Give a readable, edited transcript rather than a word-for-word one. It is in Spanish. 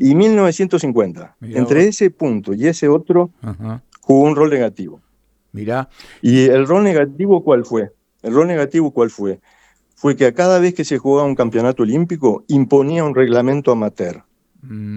y 1950. Mirá Entre vos. ese punto y ese otro Ajá. jugó un rol negativo. Mirá. ¿Y el rol negativo cuál fue? El rol negativo cuál fue? Fue que a cada vez que se jugaba un campeonato olímpico imponía un reglamento amateur. Mm.